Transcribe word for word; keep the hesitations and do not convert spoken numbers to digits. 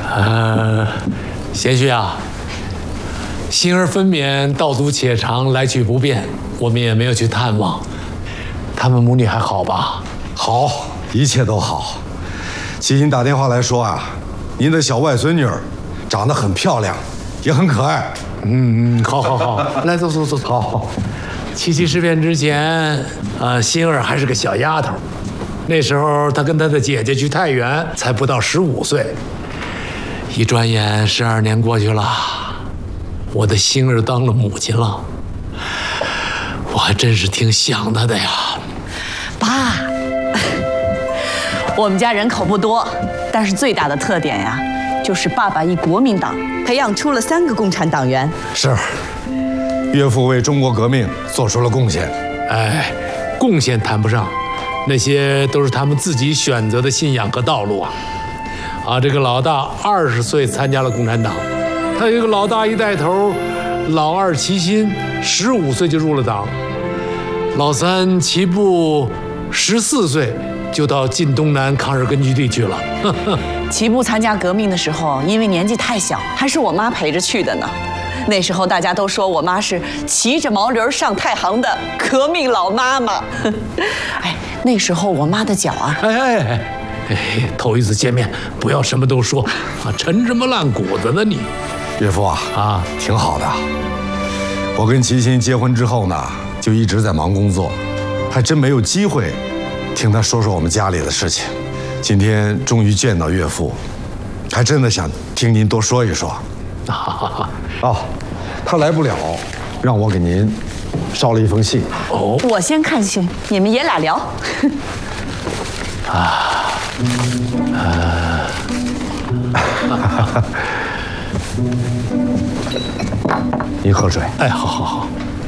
呃，贤婿啊，星儿分娩，道阻且长，来去不便，我们也没有去探望。他们母女还好吧？ 好，一切都好。齐心打电话来说啊，您的小外孙女儿长得很漂亮，也很可爱。 嗯嗯，好好好，来走走走走。 好。 七七事变之前，呃，星儿还是个小丫头，那时候她跟她的姐姐去太原，才不到十五岁。一转眼十二年过去了，我的星儿当了母亲了，我还真是挺想她的呀。 爸，我们家人口不多，但是最大的特点呀，就是爸爸一国民党培养出了三个共产党员。 是，岳父为中国革命做出了贡献。 哎，贡献谈不上，那些都是他们自己选择的信仰和道路啊。啊，这个老大二十岁参加了共产党，他有一个老大一带头，老二齐心十五岁就入了党，老三齐步十四岁就到晋东南抗日根据地去了。 齐步参加革命的时候，因为年纪太小，还是我妈陪着去的呢。那时候大家都说我妈是骑着毛驴上太行的革命老妈妈。哎，那时候我妈的脚啊， 哎哎哎哎，头一次见面，不要什么都说啊，沉什么烂谷子呢你？ 岳父啊， 啊， 挺好的。我跟齐心结婚之后呢，就一直在忙工作，还真没有机会听他说说我们家里的事情。今天终于见到岳父，还真的想听您多说一说。哦，他来不了，让我给您捎了一封信。 哦， 我先看信，你们爷俩聊。 啊，呃， 您喝水。 哎，好好好。